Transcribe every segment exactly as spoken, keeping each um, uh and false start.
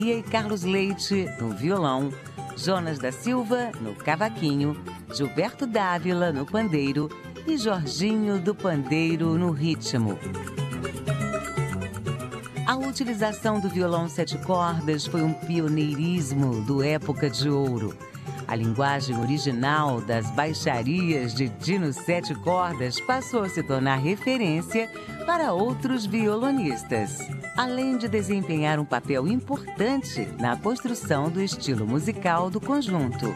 e Carlos Leite, no violão, Jonas da Silva, no cavaquinho, Gilberto Dávila, no pandeiro e Jorginho do Pandeiro, no ritmo. A utilização do violão sete cordas foi um pioneirismo do Época de Ouro. A linguagem original das baixarias de Dino Sete Cordas passou a se tornar referência para outros violonistas, além de desempenhar um papel importante na construção do estilo musical do conjunto.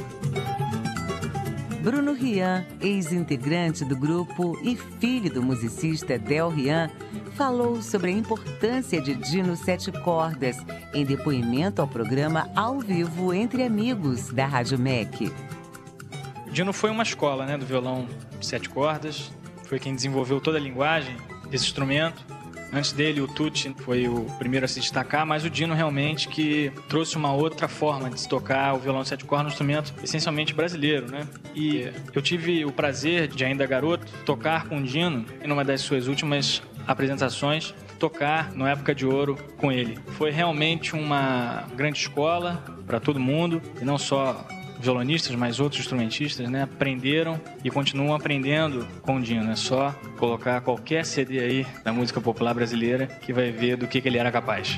Bruno Rian, ex-integrante do grupo e filho do musicista Del Rian, falou sobre a importância de Dino Sete Cordas em depoimento ao programa Ao Vivo Entre Amigos da Rádio M E C. Dino foi uma escola, né, do violão sete cordas, foi quem desenvolveu toda a linguagem desse instrumento. Antes dele, o Tucci foi o primeiro a se destacar, mas o Dino realmente que trouxe uma outra forma de se tocar o violão sete cordas, um instrumento essencialmente brasileiro, né? E eu tive o prazer de, ainda garoto, tocar com o Dino em uma das suas últimas apresentações, tocar no Época de Ouro com ele. Foi realmente uma grande escola para todo mundo, e não só violonistas, mas outros instrumentistas, né, aprenderam e continuam aprendendo com o Dino. É só colocar qualquer C D aí da música popular brasileira que vai ver do que, que ele era capaz.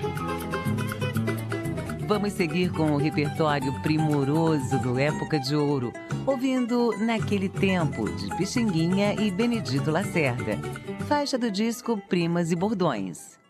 Vamos seguir com o repertório primoroso do Época de Ouro, ouvindo Naquele Tempo, de Pixinguinha e Benedito Lacerda, faixa do disco Primas e Bordões.